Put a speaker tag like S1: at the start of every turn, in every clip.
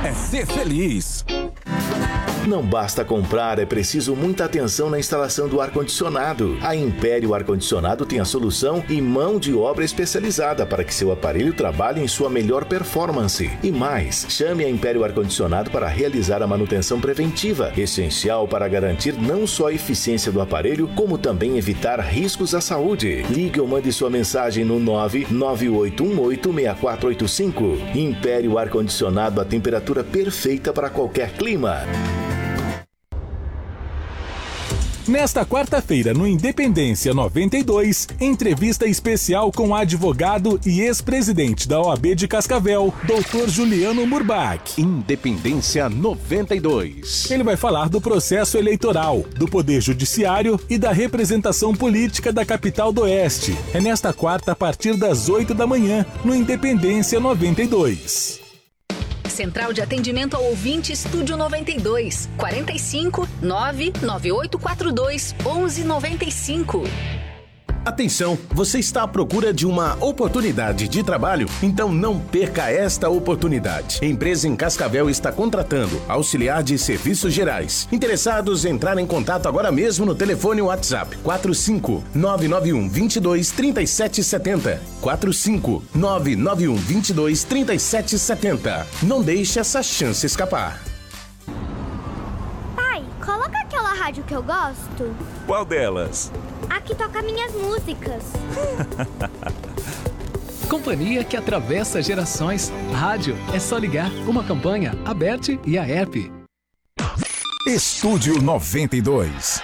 S1: é ser feliz.
S2: Não basta comprar, é preciso muita atenção na instalação do ar-condicionado. A Império Ar-Condicionado tem a solução e mão de obra especializada para que seu aparelho trabalhe em sua melhor performance. E mais, chame a Império Ar-Condicionado para realizar a manutenção preventiva, essencial para garantir não só a eficiência do aparelho, como também evitar riscos à saúde. Ligue ou mande sua mensagem no 998186485. Império Ar-Condicionado, a temperatura perfeita para qualquer clima.
S1: Nesta quarta-feira, no Independência 92, entrevista especial com o advogado e ex-presidente da OAB de Cascavel, Dr. Juliano Murbach.
S3: Independência 92.
S1: Ele vai falar do processo eleitoral, do Poder Judiciário e da representação política da capital do Oeste. É nesta quarta, a partir das 8 da manhã, no Independência 92.
S4: Central de Atendimento ao Ouvinte Estúdio 92, 45 99842 1195.
S3: Atenção, você está à procura de uma oportunidade de trabalho? Então não perca esta oportunidade. A empresa em Cascavel está contratando auxiliar de serviços gerais. Interessados, entrar em contato agora mesmo no telefone WhatsApp 45 991 22 3770. 45 991 22 3770. Não deixe essa chance escapar.
S5: Pai, coloca aquela rádio que eu gosto.
S6: Qual delas?
S5: A que toca minhas músicas.
S7: Companhia que atravessa gerações. Rádio é só ligar. Uma campanha, a BERT e a ERP.
S1: Estúdio 92.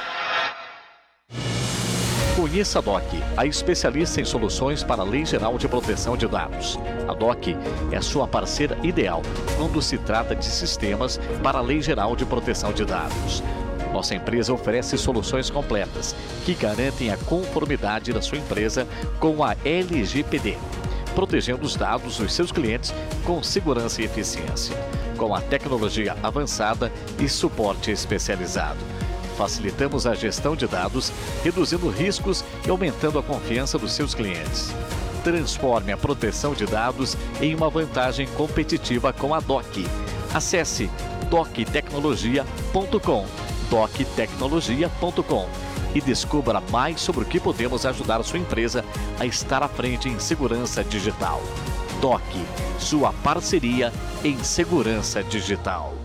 S8: Conheça a DOC, a especialista em soluções para a Lei Geral de Proteção de Dados. A DOC é a sua parceira ideal quando se trata de sistemas para a Lei Geral de Proteção de Dados. Nossa empresa oferece soluções completas que garantem a conformidade da sua empresa com a LGPD, protegendo os dados dos seus clientes com segurança e eficiência, com a tecnologia avançada e suporte especializado. Facilitamos a gestão de dados, reduzindo riscos e aumentando a confiança dos seus clientes. Transforme a proteção de dados em uma vantagem competitiva com a DOC. Acesse doctecnologia.com. doctecnologia.com e descubra mais sobre o que podemos ajudar a sua empresa a estar à frente em segurança digital. DOC, sua parceria em segurança digital.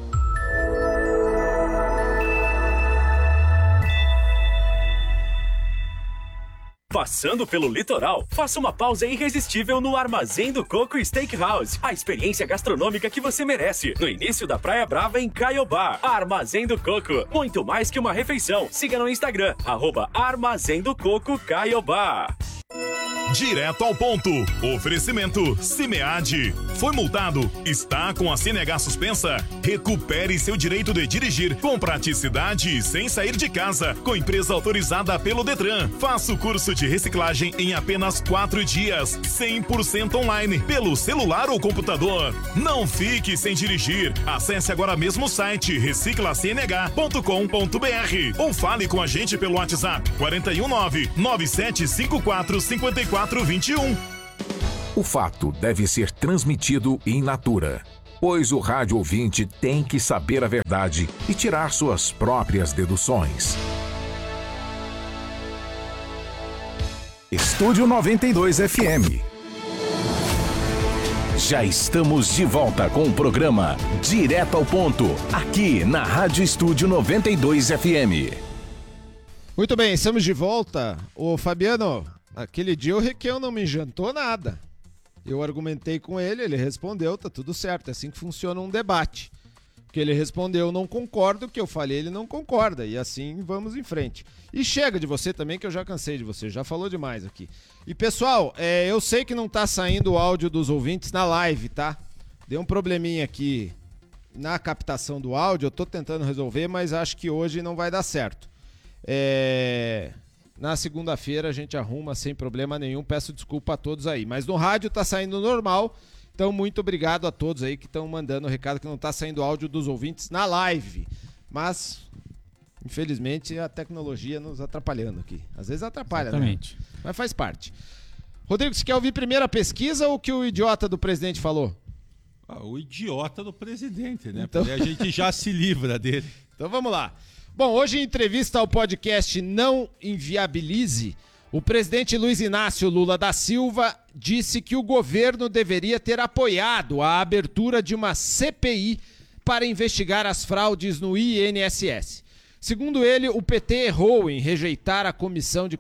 S9: Passando pelo litoral, faça uma pausa irresistível no Armazém do Coco Steakhouse. A experiência gastronômica que você merece. No início da Praia Brava, em Caiobá. Armazém do Coco. Muito mais que uma refeição. Siga no Instagram, @Armazém do Coco Caiobá.
S10: Direto ao ponto. Oferecimento Cimead. Foi multado? Está com a CNH suspensa? Recupere seu direito de dirigir com praticidade e sem sair de casa. Com empresa autorizada pelo Detran. Faça o curso de reciclagem em apenas 4 dias. 100% online, pelo celular ou computador. Não fique sem dirigir. Acesse agora mesmo o site reciclacnh.com.br ou fale com a gente pelo WhatsApp 419-9754-5421.
S1: O fato deve ser transmitido in natura, pois o rádio ouvinte tem que saber a verdade e tirar suas próprias deduções. Estúdio 92 FM.
S3: Já estamos de volta com o programa Direto ao Ponto, aqui na Rádio Estúdio 92 FM.
S11: Muito bem, estamos de volta. Ô Fabiano, aquele dia o Requião não me jantou nada. Eu argumentei com ele, ele respondeu, tá tudo certo, é assim que funciona um debate. Porque ele respondeu, não concordo, o que eu falei, ele não concorda, e assim vamos em frente. E chega de você também, que eu já cansei de você, já falou demais aqui. E pessoal, eu sei que não tá saindo o áudio dos ouvintes na live, tá? Deu um probleminha aqui na captação do áudio, eu tô tentando resolver, mas acho que hoje não vai dar certo. Na segunda-feira a gente arruma sem problema nenhum, peço desculpa a todos aí. Mas no rádio tá saindo normal, então muito obrigado a todos aí que estão mandando o recado que não tá saindo áudio dos ouvintes na live. Mas, infelizmente, a tecnologia nos atrapalhando aqui. Às vezes atrapalha,
S12: exatamente,
S11: né? Mas faz parte. Rodrigo, você quer ouvir primeiro a pesquisa ou o que o idiota do presidente falou?
S6: O idiota do presidente, né? Então... Porque a gente já se livra dele.
S11: Então vamos lá. Bom, hoje em entrevista ao podcast Não Inviabilize, o presidente Luiz Inácio Lula da Silva disse que o governo deveria ter apoiado a abertura de uma CPI para investigar as fraudes no INSS. Segundo ele, o PT errou em rejeitar a comissão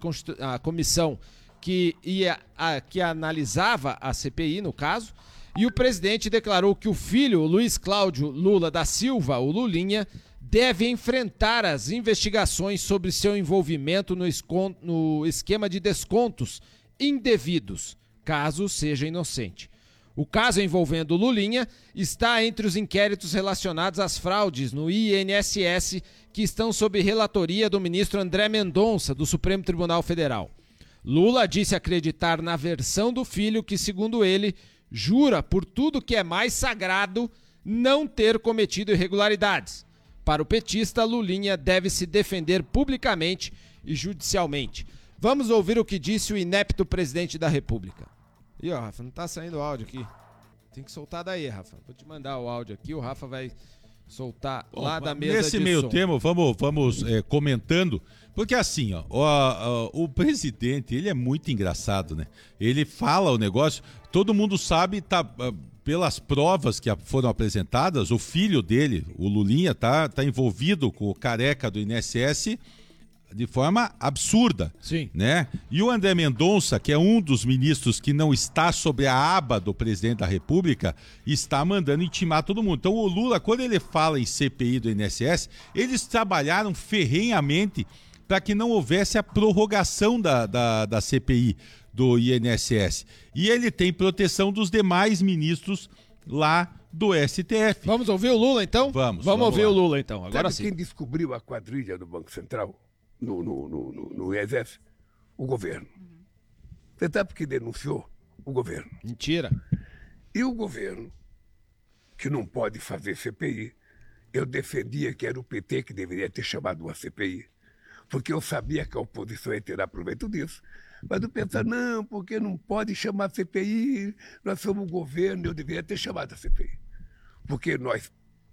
S11: que analisava a CPI, no caso, e o presidente declarou que o filho, Luiz Cláudio Lula da Silva, o Lulinha, deve enfrentar as investigações sobre seu envolvimento no esquema de descontos indevidos, caso seja inocente. O caso envolvendo Lulinha está entre os inquéritos relacionados às fraudes no INSS que estão sob relatoria do ministro André Mendonça, do Supremo Tribunal Federal. Lula disse acreditar na versão do filho que, segundo ele, jura por tudo que é mais sagrado não ter cometido irregularidades. Para o petista, Lulinha deve se defender publicamente e judicialmente. Vamos ouvir o que disse o inepto presidente da República. Ih, ó, Rafa, não tá saindo o áudio aqui. Tem que soltar daí, Rafa. Vou te mandar o áudio aqui, o Rafa vai soltar lá da mesa de som.
S6: Nesse meio termo, vamos comentando, porque assim, o presidente, ele é muito engraçado, né? Ele fala o negócio, todo mundo sabe, pelas provas que foram apresentadas, o filho dele, o Lulinha, tá envolvido com o careca do INSS de forma absurda.
S11: Sim.
S6: Né? E o André Mendonça, que é um dos ministros que não está sobre a aba do presidente da República, está mandando intimar todo mundo. Então o Lula, quando ele fala em CPI do INSS, eles trabalharam ferrenhamente para que não houvesse a prorrogação da CPI do INSS. E ele tem proteção dos demais ministros lá do STF.
S11: Vamos ouvir o Lula, então?
S6: Vamos
S11: ouvir
S6: lá.
S11: O Lula, então. Agora
S12: Sabe
S11: sim.
S12: Quem descobriu a quadrilha do Banco Central no INSS? O governo. Você sabe que denunciou? O governo.
S11: Mentira.
S12: E o governo, que não pode fazer CPI, eu defendia que era o PT que deveria ter chamado uma CPI, porque eu sabia que a oposição ia tirar proveito disso. Mas eu pensava, não, porque não pode chamar CPI, nós somos o governo, eu deveria ter chamado a CPI. Porque nós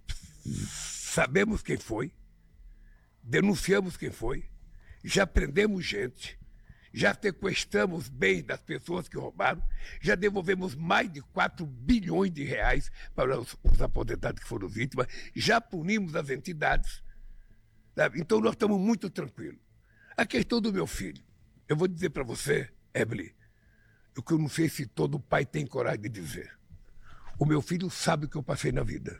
S12: sabemos quem foi, denunciamos quem foi, já prendemos gente, já sequestramos bens das pessoas que roubaram, já devolvemos mais de 4 bilhões de reais para os aposentados que foram vítimas, já punimos as entidades. Sabe? Então nós estamos muito tranquilos. A questão do meu filho, eu vou dizer para você, Evelyn, o que eu não sei se todo pai tem coragem de dizer. O meu filho sabe o que eu passei na vida.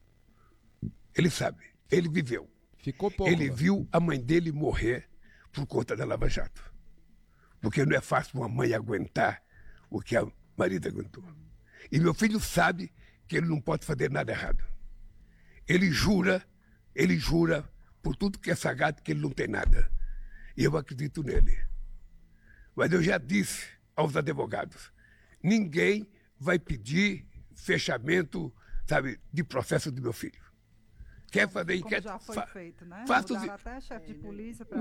S12: Ele sabe, ele viveu.
S11: Ficou pouco.
S12: Ele viu a mãe dele morrer por conta da Lava Jato. Porque não é fácil uma mãe aguentar o que a marido aguentou. E meu filho sabe que ele não pode fazer nada errado. Ele jura por tudo que é sagrado que ele não tem nada. E eu acredito nele. Mas eu já disse aos advogados, ninguém vai pedir fechamento, sabe, de processo do meu filho. Quer fazer inquérito?
S13: Já foi feito, né?
S12: Faço
S13: até chefe de polícia para...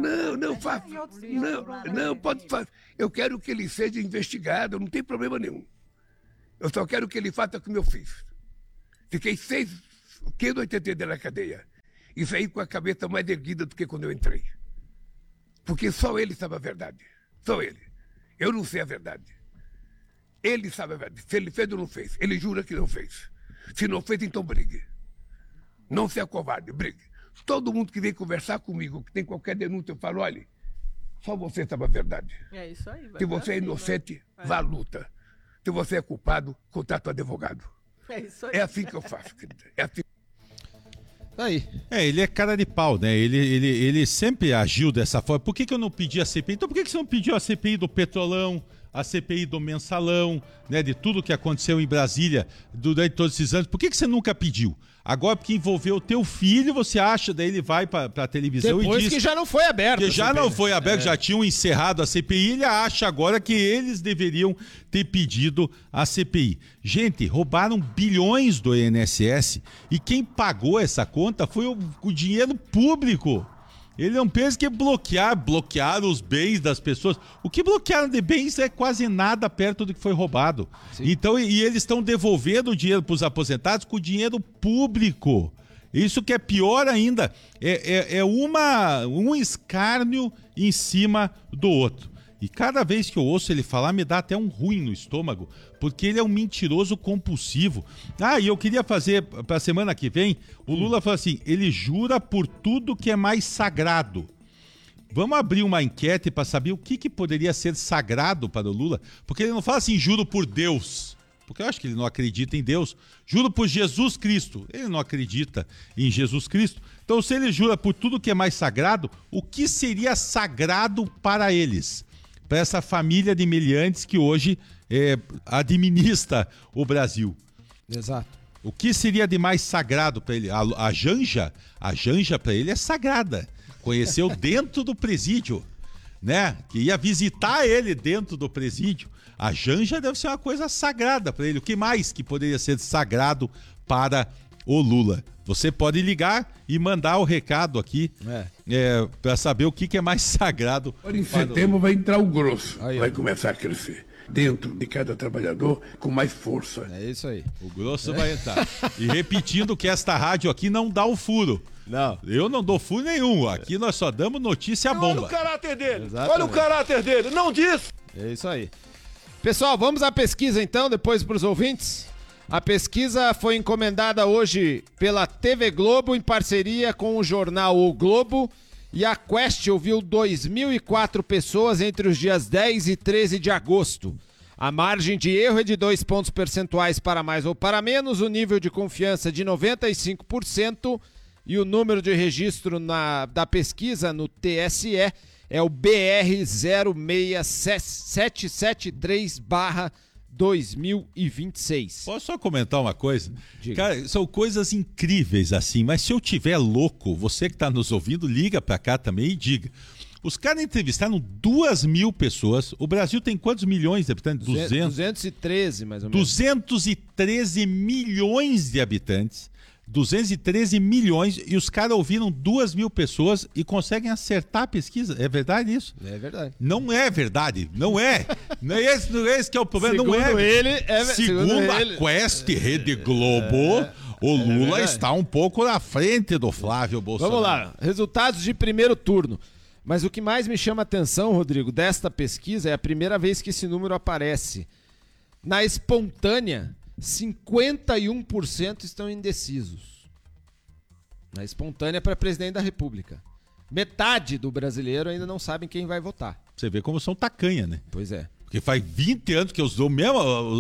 S12: Não, pode fazer. Eu quero que ele seja investigado, não tem problema nenhum. Eu só quero que ele faça o que eu fiz. Fiquei 80 dias na cadeia e saí com a cabeça mais erguida do que quando eu entrei. Porque só ele sabe a verdade. Só ele. Eu não sei a verdade. Ele sabe a verdade. Se ele fez ou não fez. Ele jura que não fez. Se não fez, então brigue. Não seja covarde, brigue. Todo mundo que vem conversar comigo, que tem qualquer denúncia, eu falo, olha, só você sabe a verdade.
S13: É isso aí.
S12: Se você é inocente, vá à luta. Se você é culpado, contrata um advogado.
S13: É isso aí.
S12: É assim que eu faço, querida. É assim.
S11: Aí.
S6: Ele é cara de pau, né? Ele sempre agiu dessa forma. Por que eu não pedi a CPI? Então por que você não pediu a CPI do Petrolão, a CPI do Mensalão, né? De tudo que aconteceu em Brasília durante todos esses anos? Por que você nunca pediu? Agora, porque envolveu o teu filho, você acha, daí ele vai pra televisão
S11: depois
S6: e diz...
S11: que já não foi aberto.
S6: Que já não foi aberto, já tinham encerrado a CPI, ele acha agora que eles deveriam ter pedido a CPI. Gente, roubaram bilhões do INSS e quem pagou essa conta foi o dinheiro público. Ele não pensa que bloquear os bens das pessoas. O que bloquearam de bens é quase nada perto do que foi roubado. Sim. Então, e eles estão devolvendo o dinheiro para os aposentados com dinheiro público. Isso que é pior ainda. É um escárnio em cima do outro. E cada vez que eu ouço ele falar, me dá até um ruim no estômago, porque ele é um mentiroso compulsivo. E eu queria fazer, para a semana que vem, o Lula falou assim, ele jura por tudo que é mais sagrado. Vamos abrir uma enquete para saber o que poderia ser sagrado para o Lula, porque ele não fala assim, juro por Deus, porque eu acho que ele não acredita em Deus. Juro por Jesus Cristo, ele não acredita em Jesus Cristo. Então, se ele jura por tudo que é mais sagrado, o que seria sagrado para eles? Para essa família de meliantes que hoje administra o Brasil.
S11: Exato.
S6: O que seria de mais sagrado para ele? A Janja para ele é sagrada. Conheceu dentro do presídio, né? Que ia visitar ele dentro do presídio. A Janja deve ser uma coisa sagrada para ele. O que mais que poderia ser sagrado para o Lula? Você pode ligar e mandar o recado aqui para saber o que é mais sagrado.
S12: Agora em setembro vai entrar o grosso, vai começar a crescer. Dentro de cada trabalhador com mais força.
S11: É isso aí.
S6: O grosso vai entrar. E repetindo que esta rádio aqui não dá o furo.
S11: Não.
S6: Eu não dou furo nenhum. Aqui nós só damos notícia bomba.
S14: Olha o caráter dele. Exatamente. Olha o caráter dele. Não diz.
S11: É isso aí. Pessoal, vamos à pesquisa então, depois para os ouvintes. A pesquisa foi encomendada hoje pela TV Globo em parceria com o jornal O Globo e a Quest ouviu 2.004 pessoas entre os dias 10 e 13 de agosto. A margem de erro é de 2 pontos percentuais para mais ou para menos, o nível de confiança de 95% e o número de registro da pesquisa no TSE é o BR 06773/2026.
S6: Posso só comentar uma coisa? Diga. Cara, são coisas incríveis assim, mas se eu tiver louco, você que está nos ouvindo, liga para cá também e diga. Os caras entrevistaram 2.000 pessoas. O Brasil tem quantos milhões de habitantes?
S11: 213, mais ou menos.
S6: 213 milhões de habitantes. 213 milhões e os caras ouviram 2.000 pessoas e conseguem acertar a pesquisa. É verdade isso?
S11: É verdade.
S6: Não é verdade. Não é. Não é esse que é o problema.
S11: Segundo
S6: não é.
S11: Ele,
S6: segundo a Quest Rede Globo, o Lula está um pouco na frente do Flávio Bolsonaro.
S11: Vamos lá. Resultados de primeiro turno. Mas o que mais me chama a atenção, Rodrigo, desta pesquisa é a primeira vez que esse número aparece. Na espontânea, 51% estão indecisos. Na espontânea para presidente da República. Metade do brasileiro ainda não sabem quem vai votar.
S6: Você vê como são tacanha, né?
S11: Pois é.
S6: Porque faz 20 anos que eu sou mesmo.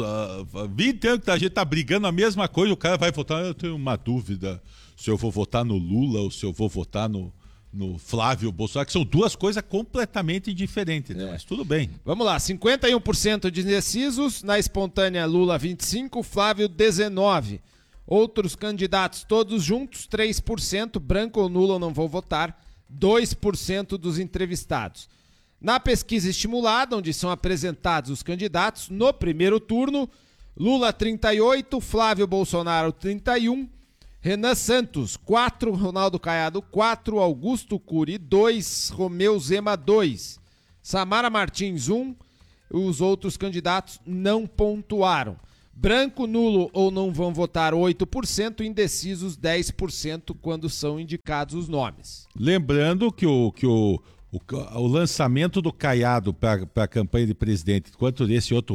S6: 20 anos que a gente tá brigando a mesma coisa, o cara vai votar. Eu tenho uma dúvida se eu vou votar no Lula ou se eu vou votar no Flávio Bolsonaro, que são duas coisas completamente diferentes, né? Mas tudo bem.
S11: Vamos lá, 51% de indecisos, na espontânea Lula 25%, Flávio 19%. Outros candidatos todos juntos, 3%, branco ou nulo não vou votar, 2% dos entrevistados. Na pesquisa estimulada, onde são apresentados os candidatos, no primeiro turno, Lula 38%, Flávio Bolsonaro 31%, Renan Santos, 4, Ronaldo Caiado, 4, Augusto Cury, 2, Romeu Zema, 2, Samara Martins, 1, os outros candidatos não pontuaram. Branco, nulo ou não vão votar 8%, indecisos 10% quando são indicados os nomes.
S6: Lembrando que o lançamento do Caiado para a campanha de presidente, quanto desse outro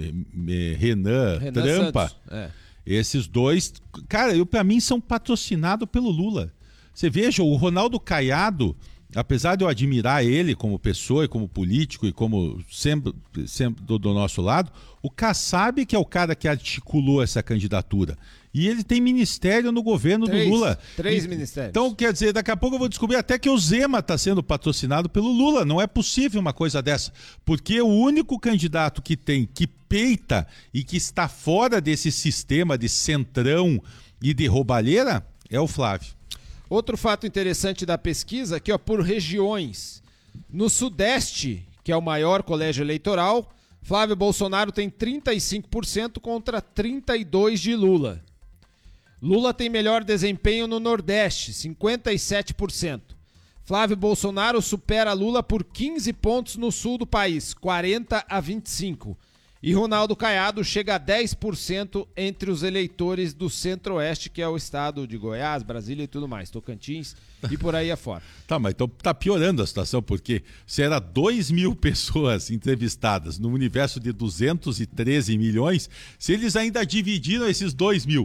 S6: Renan Trampa...
S11: Santos,
S6: esses dois, cara, para mim são patrocinados pelo Lula. Você veja, o Ronaldo Caiado, apesar de eu admirar ele como pessoa e como político e como sempre do nosso lado, o Kassab que é o cara que articulou essa candidatura. E ele tem ministério no governo do Lula.
S11: 3 ministérios.
S6: Então, quer dizer, daqui a pouco eu vou descobrir até que o Zema está sendo patrocinado pelo Lula. Não é possível uma coisa dessa. Porque o único candidato que peita e que está fora desse sistema de centrão e de roubalheira é o Flávio.
S11: Outro fato interessante da pesquisa, aqui ó, por regiões. No Sudeste, que é o maior colégio eleitoral, Flávio Bolsonaro tem 35% contra 32% de Lula. Lula tem melhor desempenho no Nordeste, 57%. Flávio Bolsonaro supera Lula por 15 pontos no sul do país, 40-25. E Ronaldo Caiado chega a 10% entre os eleitores do Centro-Oeste, que é o estado de Goiás, Brasília e tudo mais, Tocantins e por aí afora.
S6: Tá, mas então tá piorando a situação, porque se era 2.000 pessoas entrevistadas no universo de 213 milhões, se eles ainda dividiram esses 2.000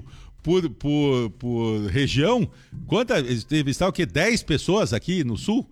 S6: por região, eles entrevistaram o quê? 10 pessoas aqui no sul?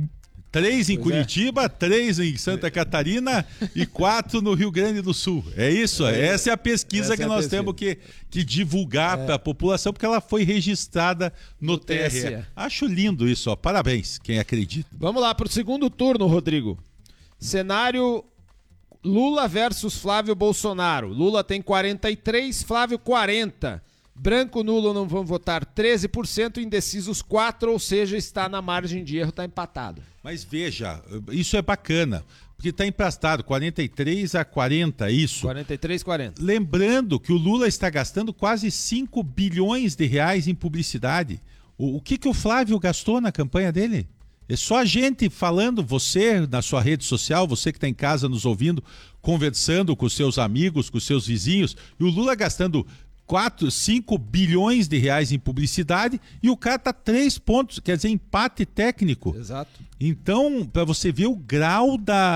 S6: 3 em Curitiba, 3 em Santa Catarina e 4 no Rio Grande do Sul. É isso? Essa é a pesquisa que nós temos que divulgar para a população, porque ela foi registrada no TRE. Acho lindo isso, ó. Parabéns, quem acredita.
S11: Vamos lá para o segundo turno, Rodrigo. Cenário Lula versus Flávio Bolsonaro. Lula tem 43, Flávio 40. Branco, nulo não vão votar 13%, indecisos 4%, ou seja, está na margem de erro, está empatado.
S6: Mas veja, isso é bacana, porque está empatado 43-40, isso.
S11: 43-40.
S6: Lembrando que o Lula está gastando quase 5 bilhões de reais em publicidade. O que o Flávio gastou na campanha dele? É só a gente falando, você na sua rede social, você que está em casa nos ouvindo, conversando com seus amigos, com seus vizinhos, e o Lula gastando 5 bilhões de reais em publicidade e o cara tá 3 pontos, quer dizer, empate técnico.
S11: Exato.
S6: Então, para você ver o grau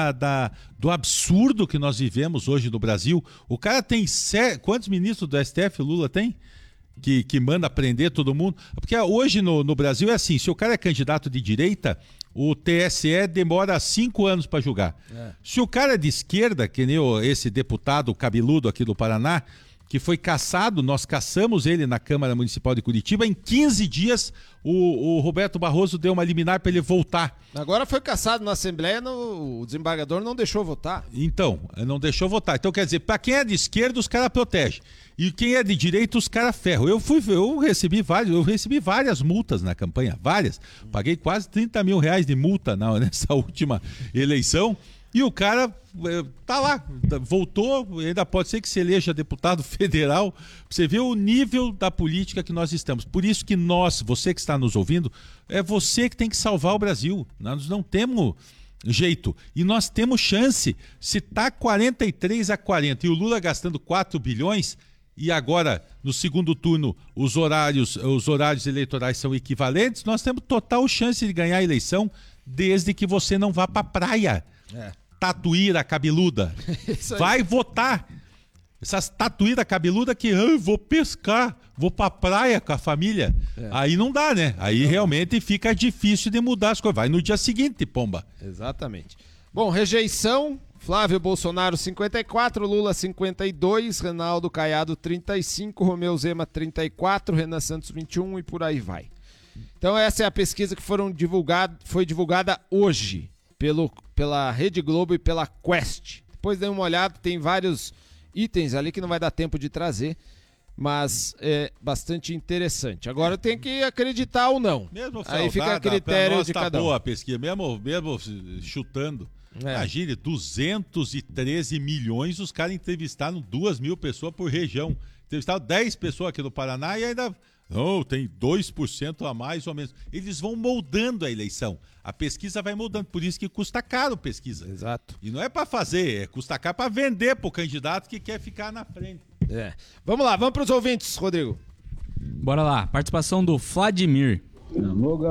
S6: do absurdo que nós vivemos hoje no Brasil, o cara tem quantos ministros do STF o Lula tem? Que manda prender todo mundo? Porque hoje no Brasil é assim, se o cara é candidato de direita, o TSE demora 5 anos para julgar. Se o cara é de esquerda, que nem esse deputado cabeludo aqui do Paraná, que foi cassado, nós cassamos ele na Câmara Municipal de Curitiba, em 15 dias o Roberto Barroso deu uma liminar para ele voltar.
S11: Agora foi cassado na Assembleia, o desembargador não deixou votar.
S6: Então, não deixou votar. Então, quer dizer, para quem é de esquerda, os caras protegem. E quem é de direita, os caras ferram. Eu recebi várias multas na campanha, várias. Paguei quase 30 mil reais de multa nessa última eleição. E o cara tá lá, voltou, ainda pode ser que se eleja deputado federal. Você vê o nível da política que nós estamos. Por isso que você que está nos ouvindo, é você que tem que salvar o Brasil. Nós não temos jeito. E nós temos chance. Se tá 43-40 e o Lula gastando 4 bilhões, e agora, no segundo turno, os horários eleitorais são equivalentes, nós temos total chance de ganhar a eleição, desde que você não vá para a praia. Tatuíra cabeluda. Vai votar. Essas tatuíra cabeluda que vou pescar, vou pra praia com a família. Aí não dá, né? Aí realmente fica difícil de mudar as coisas. Vai no dia seguinte, pomba.
S11: Exatamente. Bom, rejeição, Flávio Bolsonaro 54, Lula 52, Ronaldo Caiado 35, Romeu Zema 34, Renan Santos 21 e por aí vai. Então essa é a pesquisa que foi divulgada hoje pela Rede Globo e pela Quest. Depois dê uma olhada, tem vários itens ali que não vai dar tempo de trazer, mas é bastante interessante. Agora tem que acreditar ou não.
S6: Mesmo
S11: aí fica a critério de cada um.
S6: Boa a pesquisa, mesmo chutando. Imagine, 213 milhões, os caras entrevistaram 2.000 pessoas por região. Entrevistaram 10 pessoas aqui no Paraná e ainda... Não, tem 2% a mais ou menos. Eles vão moldando a eleição. A pesquisa vai moldando, por isso que custa caro a pesquisa.
S11: Exato.
S6: E não é para fazer, custa caro para vender para o candidato que quer ficar na frente.
S11: Vamos lá, vamos para os ouvintes, Rodrigo.
S15: Bora lá, participação do Vladimir.